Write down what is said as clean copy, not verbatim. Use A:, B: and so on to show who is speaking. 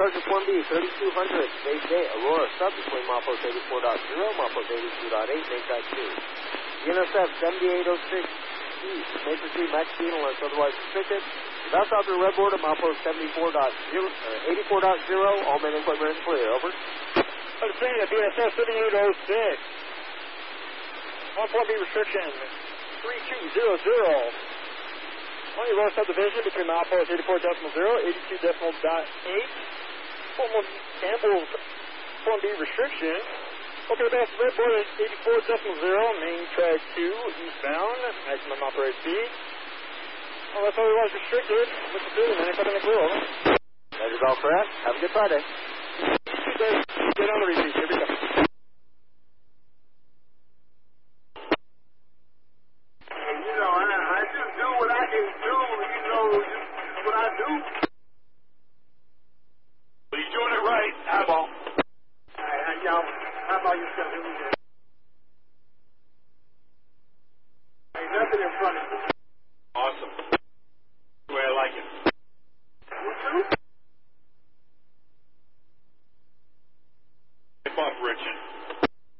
A: Sergeant Form B, 3200, Space Day, Aurora Sub between milepost 84.0, milepost 82.8, main track 2. Intercept 7806 East, Mason Street, Max speed unless otherwise restricted. That's out to the red board at milepost 84.0, all men and equipment is clear, over.
B: Understand, BSS 7806. 1.B restriction, 3200. On your Aurora subdivision between milepost 84.0, 82.8. Formal Campbell's Form B restriction. Okay, that's red board at 84.0, main track 2, eastbound, maximum operated speed. Well, that's otherwise restricted. What's the feeling, man? It's up in the blue, over.
A: That is all correct. Have a good Friday.
B: Get on the repeat. Here we go.
C: You know, I just do what I can do, you know, what I do. Well, you're doing it right, eyeball. All right, y'all, how about yourself?